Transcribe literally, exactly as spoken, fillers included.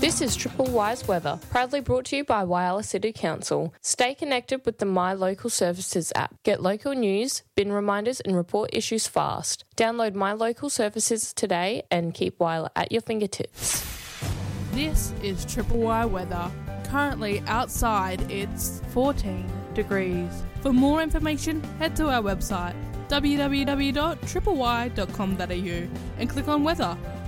This is Triple Wise Weather, proudly brought to you by Whyalla City Council. Stay connected with the My Local Services app. Get local news, bin reminders and report issues fast. Download My Local Services today and keep Whyalla at your fingertips. This is Triple Y Weather. Currently outside it's fourteen degrees. For more information, head to our website w w w dot triple y dot com dot a u and click on weather.